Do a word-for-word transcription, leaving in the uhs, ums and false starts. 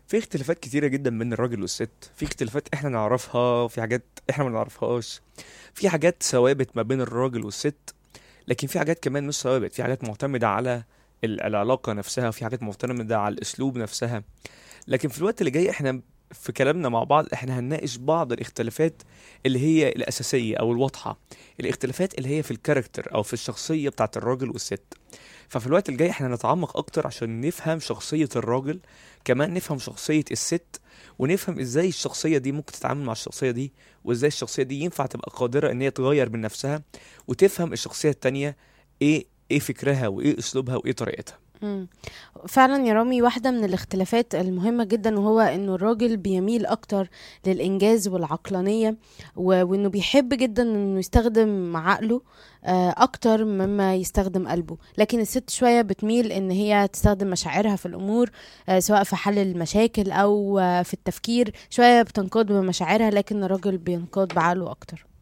في اختلافات كتيرة جدا بين الراجل والست، في اختلافات احنا نعرفها، في حاجات احنا ما نعرفهاش، في حاجات ثوابت ما بين الراجل والست، لكن في حاجات كمان مش ثوابت، في حاجات معتمدة على ال- العلاقة نفسها، في حاجات معتمدة على الأسلوب نفسها. لكن في الوقت اللي جاي احنا في كلامنا مع بعض احنا هنناقش بعض الاختلافات اللي هي الأساسية أو الواضحة، الاختلافات اللي هي في الكاركتر أو في الشخصية بتاعت الراجل والست. ففي الوقت الجاي احنا هنتعمق أكتر عشان نفهم شخصية الراجل، كمان نفهم شخصية الست، ونفهم ازاي الشخصية دي ممكن تتعامل مع الشخصية دي، وازاي الشخصية دي ينفع تبقى قادرة ان هي تغير من نفسها وتفهم الشخصية التانية ايه ايه فكرها وايه اسلوبها وايه طريقتها. مم. فعلا يا رامي، واحدة من الاختلافات المهمة جدا وهو انه الراجل بيميل اكتر للانجاز والعقلانية، و- وانه بيحب جدا انه يستخدم عقله آه، اكتر مما يستخدم قلبه. لكن الست شوية بتميل ان هي تستخدم مشاعرها في الامور، آه، سواء في حل المشاكل او آه، في التفكير. شوية بتنقاد بمشاعرها، لكن الراجل بينقاد بعقله اكتر.